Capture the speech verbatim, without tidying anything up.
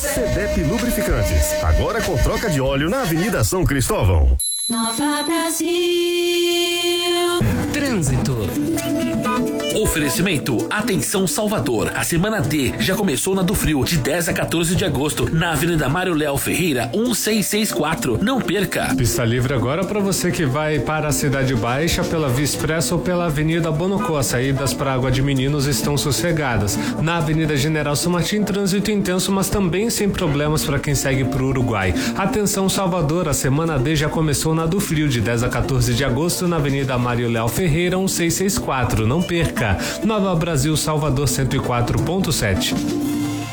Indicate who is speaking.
Speaker 1: Sedep Lubrificantes, agora com troca de óleo na Avenida São Cristóvão.
Speaker 2: Nova Brasil.
Speaker 3: Trânsito. Oferecimento, atenção Salvador, a semana D já começou na do Frio, de dez a quatorze de agosto, na Avenida Mário Léo Ferreira, um seis seis quatro, não perca.
Speaker 4: Pista livre agora para você que vai para a Cidade Baixa pela Via Expressa ou pela Avenida Bonocô. As saídas para Água de Meninos estão sossegadas. Na Avenida General São Martim, trânsito intenso, mas também sem problemas para quem segue para o Uruguai. Atenção Salvador, a semana D já começou na do Frio, de dez a quatorze de agosto, na Avenida Mário Léo Ferreira, um seis seis quatro, não perca. Nova Brasil, Salvador cento e quatro ponto sete.